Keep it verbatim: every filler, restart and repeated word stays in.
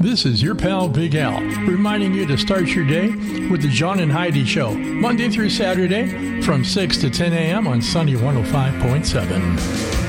This is your pal Big Al, reminding you to start your day with the John and Heidi Show, Monday through Saturday from six to ten a.m. on Sunny one oh five point seven.